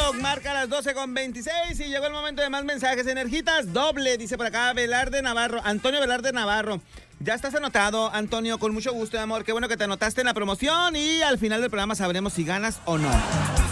reloj marca las 12:26 y llegó el momento de más mensajes. Enerjitas doble, dice por acá Antonio Velarde Navarro. Ya estás anotado, Antonio, con mucho gusto, amor. Qué bueno que te anotaste en la promoción y al final del programa sabremos si ganas o no.